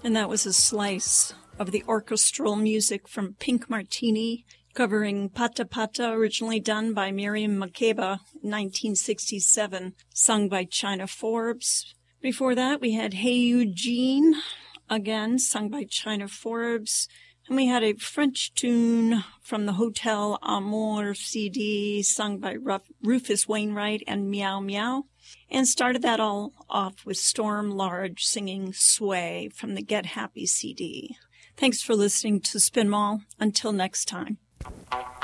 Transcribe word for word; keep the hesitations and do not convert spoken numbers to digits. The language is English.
And that was a slice of the orchestral music from Pink Martini, covering Pata Pata, originally done by Miriam Makeba in nineteen sixty-seven, sung by China Forbes. Before that, we had Hey Eugene, again, sung by China Forbes. And we had a French tune from the Hotel Amour C D, sung by Rufus Wainwright and Meow Meow. And started that all off with Storm Large singing Sway from the Get Happy C D. Thanks for listening to Spin Mall. Until next time.